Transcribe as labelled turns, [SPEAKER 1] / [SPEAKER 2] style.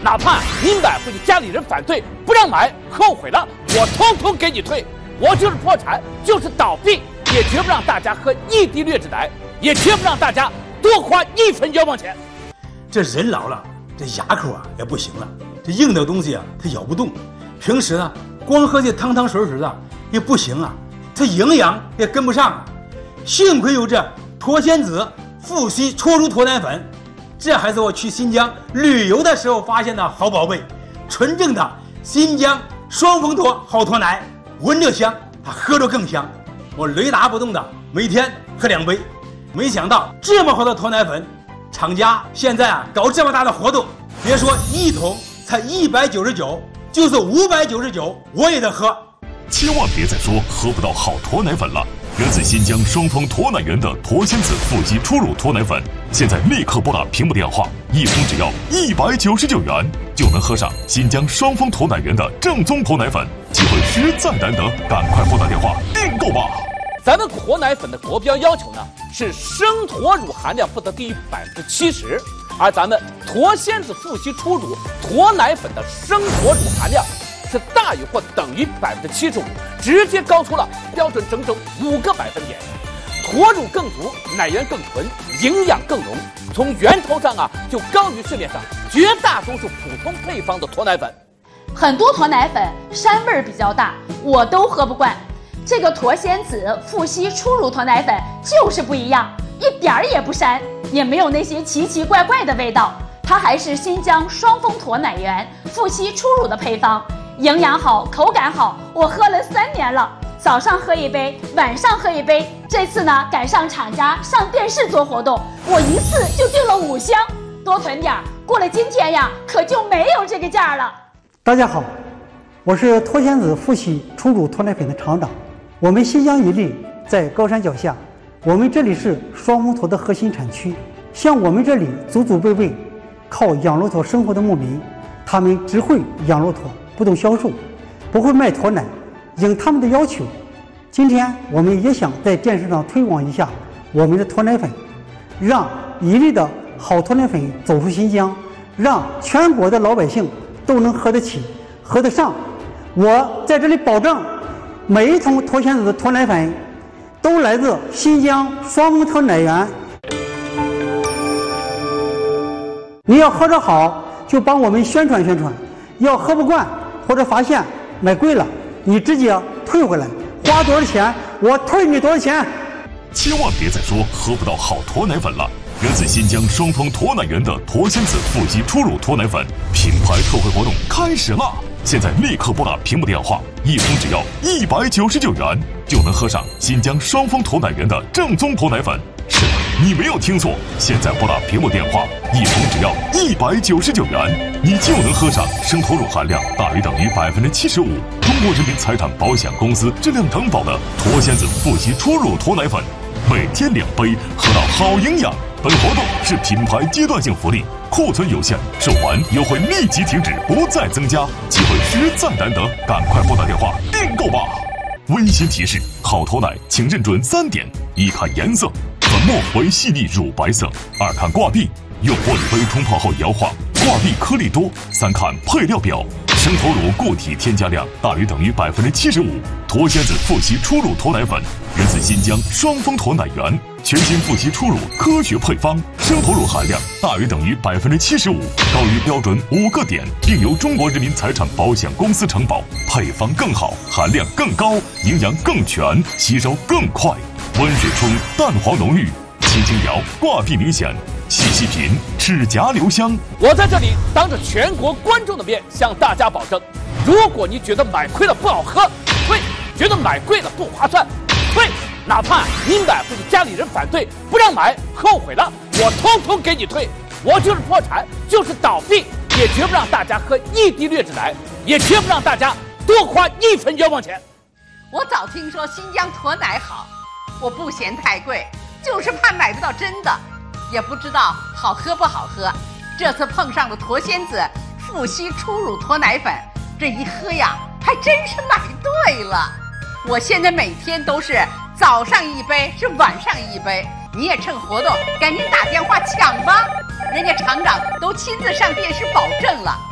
[SPEAKER 1] 哪怕你买回去家里人反对不让买，后悔了，我统统给你退。我就是破产，就是倒闭，也绝不让大家喝一滴劣质奶，也绝不让大家多花1分冤枉钱。
[SPEAKER 2] 这人老了，这牙口也不行了，这硬的东西它咬不动。平时呢，光喝这汤汤水水的也不行啊，它营养也跟不上啊。幸亏有这脱纤子富硒初乳脱奶粉，这还是我去新疆旅游的时候发现的好宝贝，纯正的新疆双峰脱好脱奶，闻着香，它喝着更香。我雷打不动的每天喝2杯。没想到这么好的脱奶粉，厂家现在搞这么大的活动，别说1桶才199，就是599我也得喝。
[SPEAKER 3] 千万别再说喝不到好脱奶粉了。源自新疆双峰脱奶源的脱纤子富硒初乳脱奶粉，现在立刻拨打屏幕电话，1桶只要199元，就能喝上新疆双峰脱奶源的正宗脱奶粉，机会实在难得，赶快拨打电话订购吧。
[SPEAKER 1] 咱们脱奶粉的国标要求呢是生脱乳含量不得低于70%，而咱们脱纤子富硒初乳脱奶粉的生脱乳含量是大于或等于75%，直接高出了标准整整5个百分点。脱乳更足，奶源更纯，营养更浓，从源头上就高于市面上绝大多数普通配方的脱奶粉。
[SPEAKER 4] 很多脱奶粉膻味比较大，我都喝不惯。这个脱纤子富硒初乳脱奶粉就是不一样，一点儿也不膻，也没有那些奇奇怪怪的味道。它还是新疆双峰脱奶源富硒初乳的配方，营养好，口感好，我喝了3年了，早上喝1杯，晚上喝1杯。这次呢赶上厂家上电视做活动，我一次就订了5箱，多囤点，过了今天可就没有这个价了。
[SPEAKER 5] 大家好，我是脱纤子富硒初乳脱奶粉的厂长。我们新疆伊犁在高山脚下，我们这里是双峰脱的核心产区。像我们这里祖祖辈辈靠养骆驼生活的牧民，他们只会养骆驼，不懂销售，不会卖脱奶。应他们的要求，今天我们也想在电视上推广一下我们的脱奶粉，让伊犁的好脱奶粉走出新疆，让全国的老百姓都能喝得起，喝得上。我在这里保证，每一桶脱纤子的脱奶粉都来自新疆双峰脱奶源。你要喝着好，就帮我们宣传宣传；要喝不惯或者发现买贵了，你直接退回来，花多少钱我退你多少钱。
[SPEAKER 3] 千万别再说喝不到好脱奶粉了。源自新疆双峰脱奶源的脱纤子富硒初乳脱奶粉品牌特惠活动开始了！现在立刻拨打屏幕电话，1桶只要199元，就能喝上新疆双峰脱奶源的正宗脱奶粉。是的，你没有听错，现在拨打屏幕电话，1桶只要199元，你就能喝上生脱乳含量大于等于75%，中国人民财产保险公司质量承保的脱纤子富硒初乳脱奶粉，每天2杯，喝到好营养。本活动是品牌阶段性福利，库存有限，售完优惠立即停止，不再增加，机会实在难得，赶快拨打电话订购吧！温馨提示：好脱奶请认准3点：一看颜色，粉末为细腻乳白色；二看挂壁，用玻璃杯冲泡后摇晃，挂壁颗粒多；三看配料表，生脱乳固体添加量大于等于75%。脱纤子富硒初乳脱奶粉源自新疆双峰脱奶源，全新富硒初乳科学配方，生脱乳含量大于等于75%，高于标准5个点，并由中国人民财产保险公司承保。配方更好，含量更高，营养更全，吸收更快。温水冲，蛋黄浓郁，轻轻摇，挂壁明显。细细品，齿颊留香。
[SPEAKER 1] 我在这里当着全国观众的面向大家保证，如果你觉得买亏了不好喝，退；觉得买贵了不划算，退。哪怕你买回去家里人反对不让买，后悔了，我统统给你退。我就是破产，就是倒闭，也绝不让大家喝1滴劣质奶，也绝不让大家多花1分冤枉钱。
[SPEAKER 6] 我早听说新疆脱奶好，我不嫌太贵，就是怕买不到真的，也不知道好喝不好喝。这次碰上了脱纤子富硒初乳脱奶粉，这一喝呀，还真是买对了。我现在每天都是早上1杯，是晚上1杯。你也趁活动赶紧打电话抢吧，人家厂长都亲自上电视保证了。